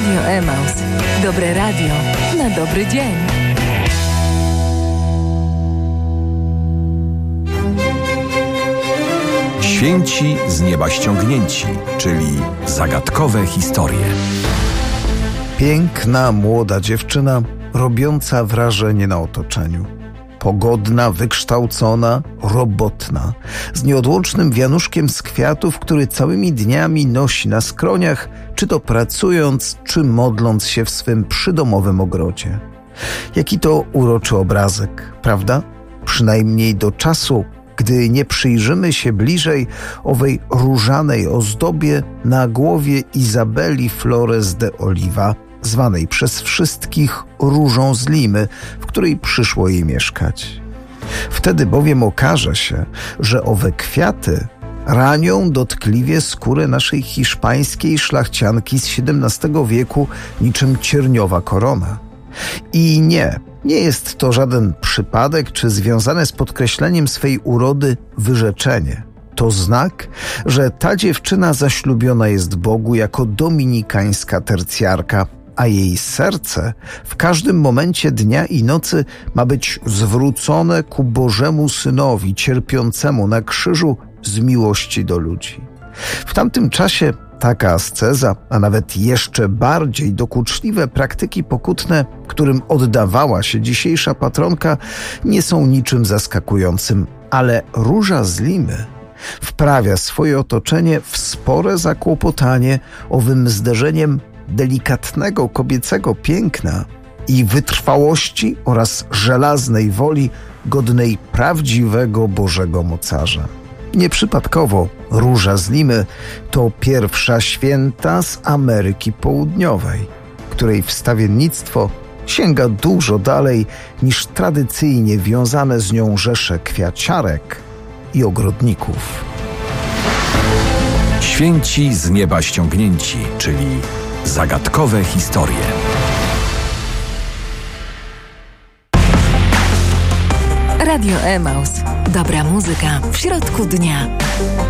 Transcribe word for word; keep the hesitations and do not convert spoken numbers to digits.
Radio Emaus. Dobre radio na dobry dzień. Święci z nieba ściągnięci, czyli zagadkowe historie. Piękna, młoda dziewczyna, robiąca wrażenie na otoczeniu. Pogodna, wykształcona, robotna, z nieodłącznym wianuszkiem z kwiatów, który całymi dniami nosi na skroniach, czy to pracując, czy modląc się w swym przydomowym ogrodzie. Jaki to uroczy obrazek, prawda? Przynajmniej do czasu, gdy nie przyjrzymy się bliżej owej różanej ozdobie na głowie Izabeli Flores de Oliva, zwanej przez wszystkich Różą z Limy, w której przyszło jej mieszkać. Wtedy bowiem okaże się, że owe kwiaty ranią dotkliwie skórę naszej hiszpańskiej szlachcianki z siedemnastego wieku niczym cierniowa korona. I nie, nie jest to żaden przypadek czy związane z podkreśleniem swej urody wyrzeczenie. To znak, że ta dziewczyna zaślubiona jest Bogu jako dominikańska tercjarka, a jej serce w każdym momencie dnia i nocy ma być zwrócone ku Bożemu Synowi cierpiącemu na krzyżu z miłości do ludzi. W tamtym czasie taka asceza, a nawet jeszcze bardziej dokuczliwe praktyki pokutne, którym oddawała się dzisiejsza patronka, nie są niczym zaskakującym, ale Róża z Limy wprawia swoje otoczenie w spore zakłopotanie owym zderzeniem delikatnego kobiecego piękna i wytrwałości oraz żelaznej woli godnej prawdziwego Bożego mocarza. Nieprzypadkowo Róża z Limy to pierwsza święta z Ameryki Południowej, której wstawiennictwo sięga dużo dalej niż tradycyjnie wiązane z nią rzesze kwiaciarek i ogrodników. Święci z nieba ściągnięci, czyli zagadkowe historie. Radio Emaus. Dobra muzyka w środku dnia.